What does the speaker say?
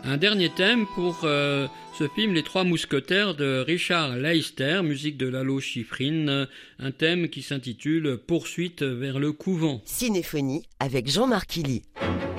Un dernier thème pour ce film Les Trois Mousquetaires de Richard Leister, musique de Lalo Schifrin, un thème qui s'intitule Poursuite vers le couvent. Cinéphonie avec Jean-Marc Killy.